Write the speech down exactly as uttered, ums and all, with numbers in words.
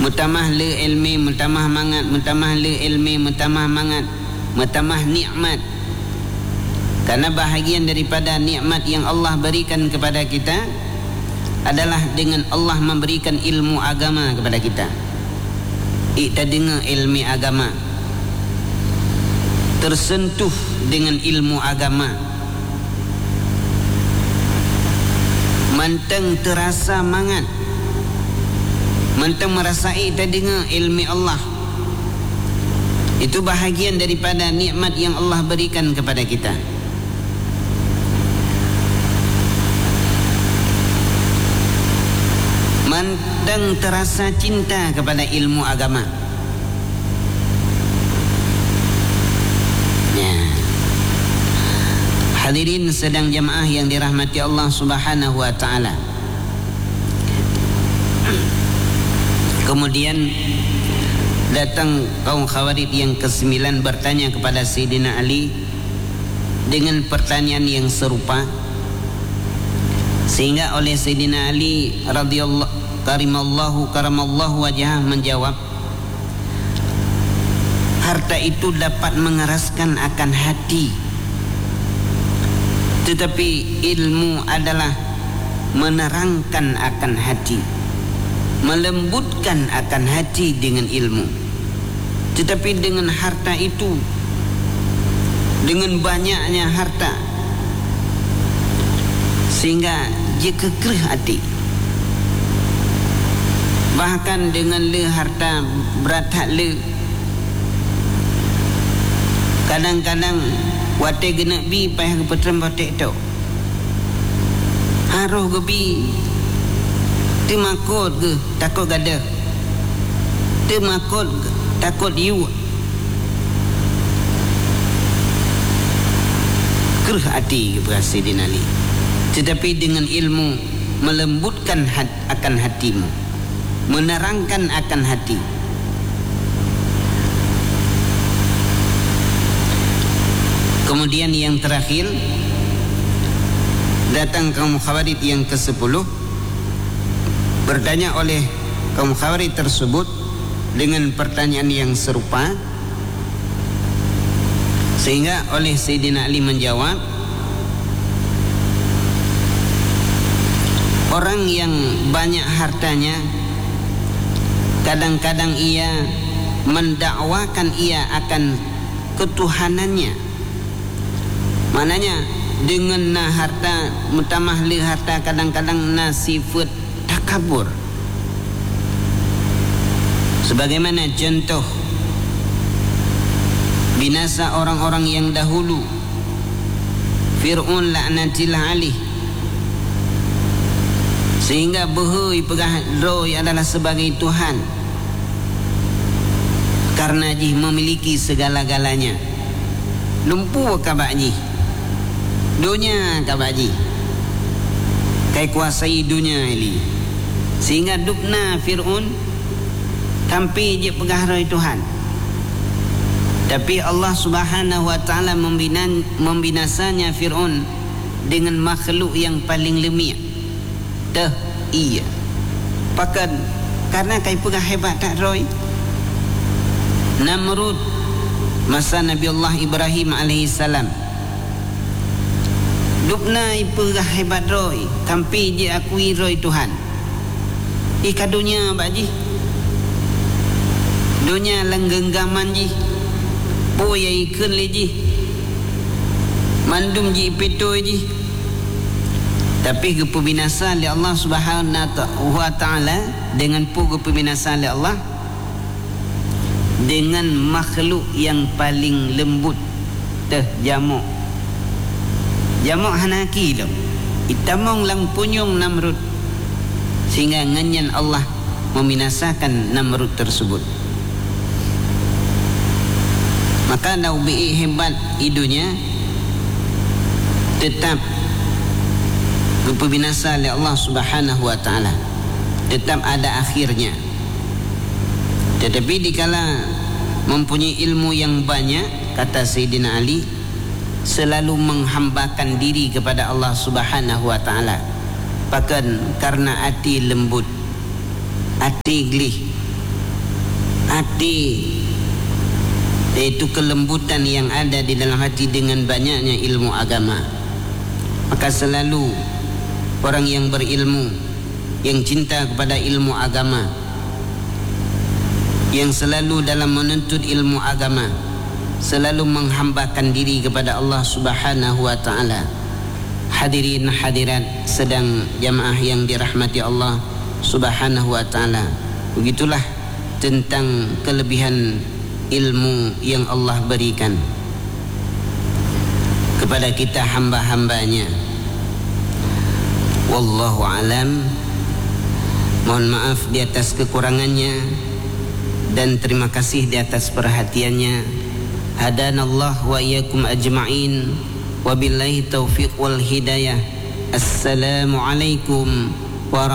mutamah le ilmi, mutamah mangat, mutamah le ilmi, mutamah mangat, mutamah nikmat. Karena bahagian daripada nikmat yang Allah berikan kepada kita adalah dengan Allah memberikan ilmu agama kepada kita. Kita dengar ilmu agama, tersentuh dengan ilmu agama, manteng terasa mangat, manteng merasai kita dengar ilmu Allah. Itu bahagian daripada nikmat yang Allah berikan kepada kita. Manteng terasa cinta kepada ilmu agama. Ya. Hadirin sedang jamaah yang dirahmati Allah Subhanahu wa taala. Kemudian datang kaum Khawarij yang kesembilan bertanya kepada Sayyidina Ali dengan pertanyaan yang serupa, sehingga oleh Sayyidina Ali radhiyallahu karimallahu karamallahu wajhah menjawab, harta itu dapat mengeraskan akan hati, tetapi ilmu adalah menerangkan akan hati, melembutkan akan hati dengan ilmu. Tetapi dengan harta itu, dengan banyaknya harta, sehingga dia kekerih hati. Bahkan dengan le harta berat le, kadang-kadang wate gena bi payah ke petram batik tu haruh ke bi tu makut ke takut gada, tu makut takut you kerah hati kepada Sayyidina Ali. Tetapi dengan ilmu melembutkan hat, akan hatimu, menerangkan akan hati. Kemudian yang terakhir, datang kaum Khawarij yang kesepuluh, bertanya oleh kaum Khawarij tersebut dengan pertanyaan yang serupa, sehingga oleh Sayyidina Ali menjawab, orang yang banyak hartanya kadang-kadang ia mendakwakan ia akan ketuhanannya. Maknanya dengan na harta, mutamah li harta, kadang-kadang na sifat takabur. Sebagaimana contoh binasa orang-orang yang dahulu, Fir'aun laknatillah alaih, sehingga behoi pegah roy adalah sebagai Tuhan karena jih memiliki segala-galanya. Lumpuh kabakji dunia, kabakji kai kuasai dunia ini, sehingga dupna Fir'aun tampi je pegah roy Tuhan. Tapi Allah Subhanahu wa taala membinan, membinasanya Fir'aun dengan makhluk yang paling lemah. Dah iya pakan karena kai pegah hebat tak roy. Namrud masa Nabi Allah Ibrahim alaihi salam, dupna pegah hebat roy, tampi je akui roy Tuhan. Ika dunia bakji, dunia langgenggaman ji, boya ikun leji, mandum ji petoy ji. Tapi kepebinasaan oleh Allah Subhanahu wa taala dengan pugu pembinasaan oleh Allah dengan makhluk yang paling lembut, teh jamuk. Jamuk hanaki tu. Itamong lang punyong Namrud, sehingga nganyan Allah membinasakan Namrud tersebut. Maka naubi hebat idunya tetap kepebinasa oleh Allah Subhanahu wa taala, tetap ada akhirnya. Tetapi dikala mempunyai ilmu yang banyak, kata Sayyidina Ali, selalu menghambakan diri kepada Allah Subhanahu wa taala. Bahkan karena hati lembut, hati gelih, hati, yaitu kelembutan yang ada di dalam hati dengan banyaknya ilmu agama. Maka selalu orang yang berilmu, yang cinta kepada ilmu agama, yang selalu dalam menuntut ilmu agama, selalu menghambakan diri kepada Allah Subhanahu wa taala. Hadirin hadirat sedang jamaah yang dirahmati Allah Subhanahu wa taala. Begitulah tentang kelebihan ilmu yang Allah berikan kepada kita hamba-hambanya. Wallahu alam. Mohon maaf di atas kekurangannya dan terima kasih di atas perhatiannya. Hadanallah wa iyyakum ajma'in. Wabillahi taufiq wal hidayah. Assalamualaikum